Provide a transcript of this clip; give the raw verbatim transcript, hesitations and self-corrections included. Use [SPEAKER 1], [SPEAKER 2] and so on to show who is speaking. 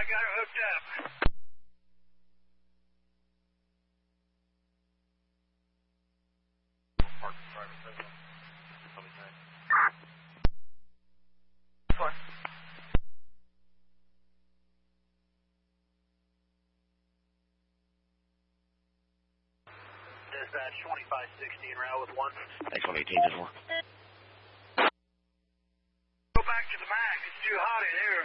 [SPEAKER 1] I got her hooked up. Dispatch twenty-five sixty en route with one.
[SPEAKER 2] Thanks, one eighteen, ten four.
[SPEAKER 1] Go back to the Mac. It's too hot in here.